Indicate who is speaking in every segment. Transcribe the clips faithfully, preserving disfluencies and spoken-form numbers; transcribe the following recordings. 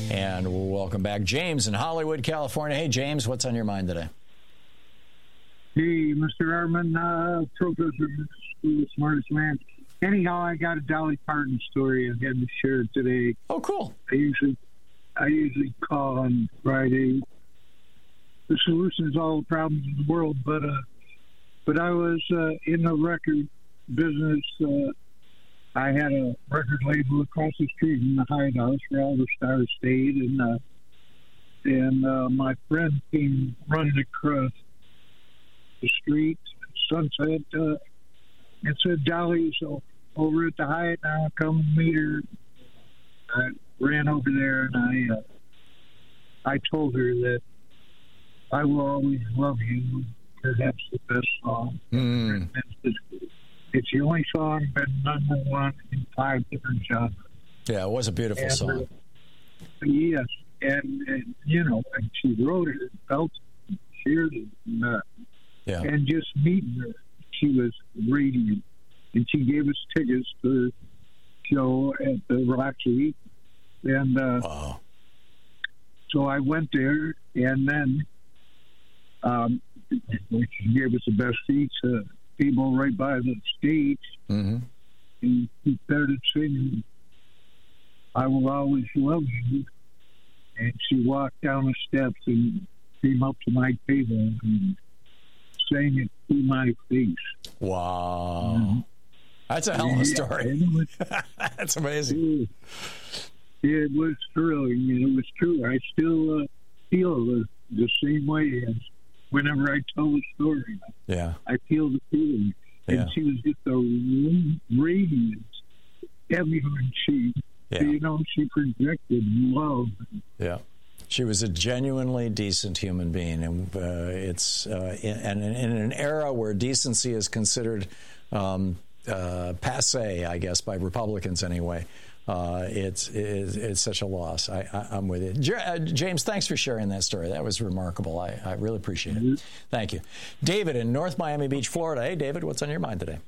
Speaker 1: And we'll welcome back James in Hollywood, California. Hey, James, what's on your mind today?
Speaker 2: Hey, Mister Ehrman, uh, professor, the smartest man. Anyhow, I got a Dolly Parton story I had to share today.
Speaker 1: Oh, cool.
Speaker 2: I usually, I usually call on Friday. The solution is all the problems in the world, but uh, but I was uh, in the record business. Uh, I had a record label across the street from the Hyatt House where all the stars stayed, and uh, and uh, my friend came running across the street, Sunset, uh, and said, "Dolly's over at the Hyatt now. Come meet her." I ran over there, and I uh, I told her that I Will Always Love You, because that's the best song.
Speaker 1: Mm.
Speaker 2: It's the only song been number one in five different genres.
Speaker 1: Yeah, it was a beautiful
Speaker 2: and,
Speaker 1: song.
Speaker 2: Uh, yes, and, and you know, and she wrote it, and felt it, and shared it, and, uh,
Speaker 1: yeah.
Speaker 2: and just meeting her, she was radiant, and she gave us tickets to the show at the Roxy, and uh,
Speaker 1: wow.
Speaker 2: So I went there, and then um, she gave us the best seats. Uh, people right by the stage,
Speaker 1: mm-hmm.
Speaker 2: and he started singing "I Will Always Love You," and she walked down the steps and came up to my table and sang it to my face.
Speaker 1: Wow. Mm-hmm. That's a hell of a story.
Speaker 2: Yeah, was,
Speaker 1: That's amazing.
Speaker 2: It, it was thrilling, and it was true. I still uh, feel the, the same way as whenever I tell the story.
Speaker 1: Yeah.
Speaker 2: I feel the feeling. And
Speaker 1: yeah.
Speaker 2: she was just a radiant, everywhere she,
Speaker 1: yeah.
Speaker 2: you know, she projected love.
Speaker 1: Yeah. She was a genuinely decent human being. And uh, it's uh, in, and in an era where decency is considered um, uh, passé, I guess, by Republicans anyway. Uh, it's, it's it's such a loss. I, I, I'm with you. J- uh, James, thanks for sharing that story. That was remarkable. I, I really appreciate it. Mm-hmm. Thank you. David in North Miami Beach, Florida. Hey, David, what's on your mind today?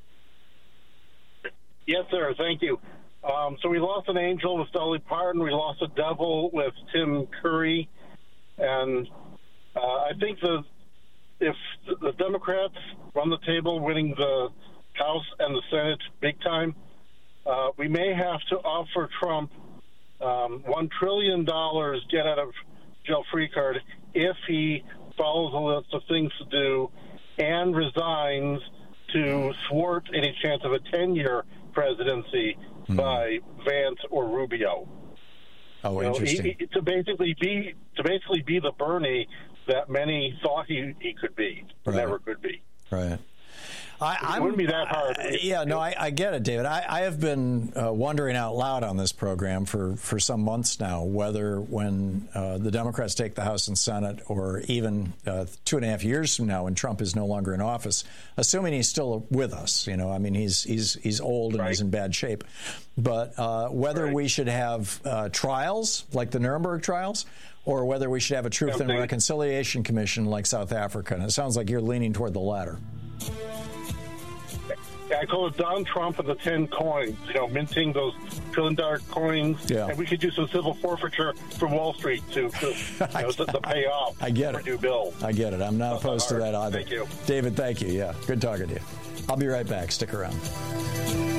Speaker 3: Yes, sir. Thank you. Um, so we lost an angel with Dolly Parton. We lost a devil with Tim Curry. And uh, I think the if the Democrats run the table, winning the House and the Senate big time, Uh, we may have to offer Trump um, one trillion dollars get out of jail free card if he follows a list of things to do and resigns to thwart any chance of a ten-year presidency mm. by Vance or Rubio.
Speaker 1: Oh,
Speaker 3: you
Speaker 1: interesting.
Speaker 3: Know, he, he, to basically be to basically be the Bernie that many thought he, he could be, but
Speaker 1: right.
Speaker 3: never could be.
Speaker 1: Right. I,
Speaker 3: it wouldn't be that hard.
Speaker 1: Uh, yeah, no, I, I get it, David. I, I have been uh, wondering out loud on this program for, for some months now whether when uh, the Democrats take the House and Senate, or even uh, two and a half years from now when Trump is no longer in office, assuming he's still with us, you know, I mean, he's he's he's old and right. he's in bad shape, but uh, whether right. we should have uh, trials like the Nuremberg trials, or whether we should have a Truth and Reconciliation Commission like South Africa. And it sounds like you're leaning toward the latter.
Speaker 3: I call it Don Trump and the ten coins, you know, minting those trillion dollar coins.
Speaker 1: Yeah.
Speaker 3: And we could do some civil forfeiture from Wall Street to, to, you know, to, to pay off
Speaker 1: I get
Speaker 3: for
Speaker 1: it.
Speaker 3: new bills.
Speaker 1: I get it. I'm not
Speaker 3: That's
Speaker 1: opposed
Speaker 3: not
Speaker 1: to that either.
Speaker 3: Thank you.
Speaker 1: David, thank you. Yeah, good talking to you. I'll be right back. Stick around.